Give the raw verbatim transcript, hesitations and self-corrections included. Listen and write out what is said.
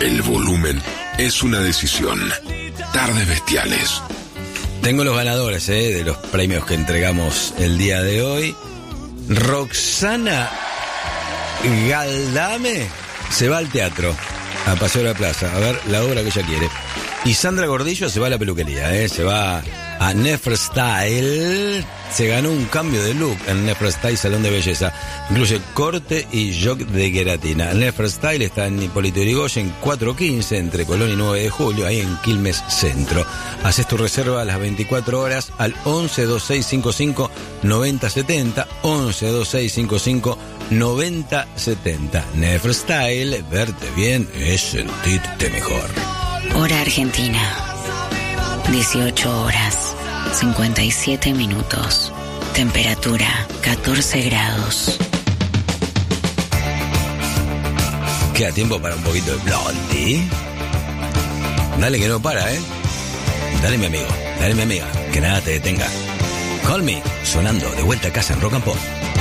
El volumen es una decisión. Tardes Bestiales. Tengo los ganadores eh, de los premios que entregamos el día de hoy. Roxana Galdame se va al teatro, a Paseo de la Plaza, a ver la obra que ella quiere. Y Sandra Gordillo se va a la peluquería, eh, se va a Neferstyle. Se ganó un cambio de look en Neferstyle Salón de Belleza. Incluye corte y jock de queratina. Neferstyle está en Hipólito Yrigoyen cuatrocientos quince, entre Colón y nueve de julio, ahí en Quilmes Centro. Haces tu reserva a las veinticuatro horas al once veintiséis cincuenta y cinco noventa setenta. once veintiséis cincuenta y cinco noventa setenta. Neferstyle, verte bien es sentirte mejor. Hora Argentina, dieciocho horas, cincuenta y siete minutos. Temperatura, catorce grados. Queda tiempo para un poquito de Blondie. Dale que no para, ¿eh? Dale mi amigo, dale mi amiga, que nada te detenga. Call Me, sonando de vuelta a casa en Rock and Pop.